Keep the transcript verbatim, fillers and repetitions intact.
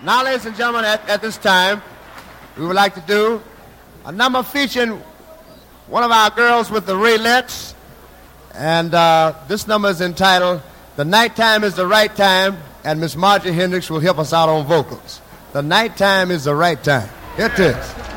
Now, ladies and gentlemen, at, at this time, we would like to do a number featuring one of our girls with the Raylettes. And uh, this number is entitled, The Nighttime is the Right Time, and Miss Margie Hendricks will help us out on vocals. The nighttime is the right time. Here it is.